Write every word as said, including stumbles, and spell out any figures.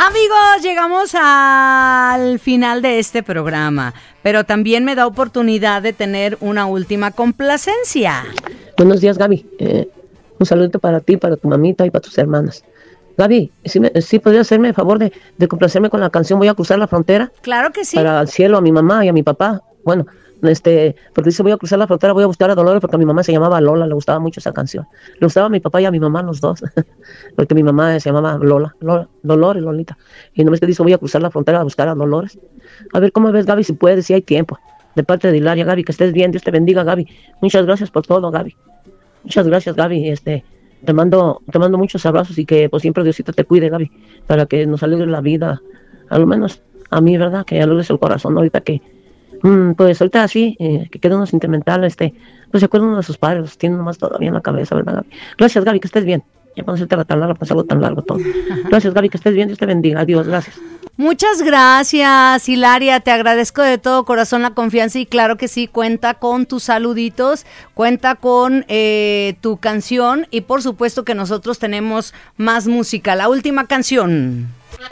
Amigos, llegamos al final de este programa, pero también me da oportunidad de tener una última complacencia. Buenos días, Gaby. Eh, un saludo para ti, para tu mamita y para tus hermanas. Gaby, ¿sí, me, sí podría hacerme el favor de, de complacerme con la canción Voy a cruzar la frontera? Claro que sí. Para el cielo, a mi mamá y a mi papá. Bueno, este, porque dice voy a cruzar la frontera, voy a buscar a Dolores, porque a mi mamá se llamaba Lola, le gustaba mucho esa canción. Le gustaba a mi papá y a mi mamá, los dos, porque mi mamá se llamaba Lola, Lola, Dolores, Lolita. Y no me dice voy a cruzar la frontera a buscar a Dolores. A ver, ¿cómo ves, Gaby? Si puedes, si hay tiempo. De parte de Hilaria, Gaby, que estés bien, Dios te bendiga, Gaby. Muchas gracias por todo, Gaby. Muchas gracias, Gaby. Este, te mando, te mando muchos abrazos y que pues siempre Diosito te cuide, Gaby, para que nos alegre la vida, a lo menos a mí, ¿verdad? Que alegres el corazón ahorita que, mm, pues ahorita así, eh, que quede uno sentimental, este, pues se acuerda uno de sus padres, los tiene nomás todavía en la cabeza, ¿verdad, Gaby? Gracias, Gaby, que estés bien. Ya para no hacerte tan largo, pues algo tan largo todo. Gracias, Gaby, que estés bien, Dios te bendiga. Adiós, gracias. Muchas gracias, Hilaria, te agradezco de todo corazón la confianza y claro que sí, cuenta con tus saluditos, cuenta con eh, tu canción y por supuesto que nosotros tenemos más música. La última canción.